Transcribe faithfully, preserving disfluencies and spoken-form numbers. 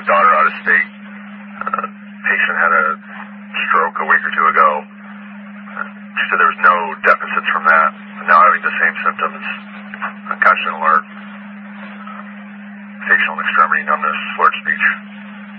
a daughter out of state. Uh, patient had a stroke a week or two ago. Uh, she said there was no deficits from that. And now having the same symptoms, concussion alert, facial and extremity numbness, slurred speech.